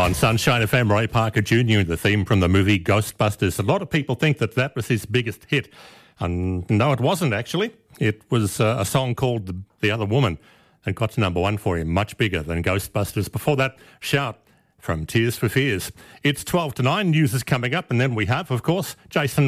On Sunshine FM, Ray Parker Jr., the theme from the movie Ghostbusters. A lot of people think that was his biggest hit. And no, it wasn't actually. It was a song called The Other Woman and got to number one for him, much bigger than Ghostbusters. Before that, Shout from Tears for Fears. It's 12 to 9, news is coming up, and then we have, of course, Jason